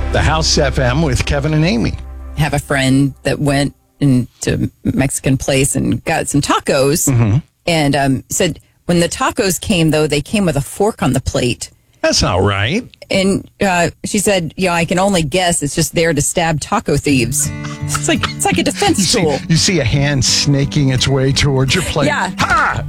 The House FM with Kevin and Amy. Have a friend that went into Mexican place and got some tacos, and said when the tacos came, though, they came with a fork on the plate. That's not right. And she said, I can only guess it's just there to stab taco thieves. It's like a defense tool. You see a hand snaking its way towards your plate. Yeah. Ha!